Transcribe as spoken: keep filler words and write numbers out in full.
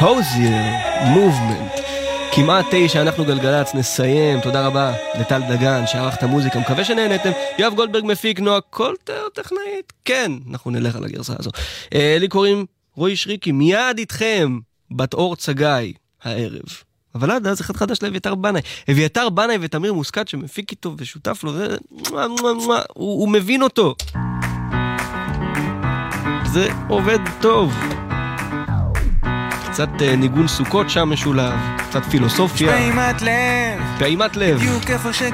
הוזייר, מובמנט. כמעט תשע, אנחנו גלגלץ, נסיים. תודה רבה לטל דגן שערך את המוזיקה, מקווה שנהנתם. יואב גולדברג מפיק, נועה קולטר טכנאית. כן, אנחנו נלך על הגרסה הזו. אה, לי קוראים רועי שריקי, מיד איתכם בת אור צגאי הערב. אבל עד אז אחד חדש לאביתר בנאי. אביתר בנאי ותמיר מוסקת שמפיק איתו ושותף לו, זה... הוא, הוא מבין אותו. זה עובד טוב. קצת ניגון סוכות שם משולב, קצת פילוסופיה. פעימת לב. פעימת לב. בדיוק איפה ש...